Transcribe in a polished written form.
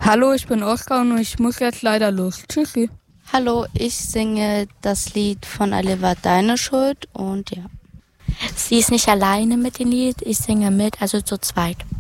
Hallo, ich bin Oskar und ich muss jetzt leider los. Tschüssi. Hallo, ich singe das Lied von Oliver Deine Schuld und ja. Sie ist nicht alleine mit dem Lied, ich singe mit, also zu zweit.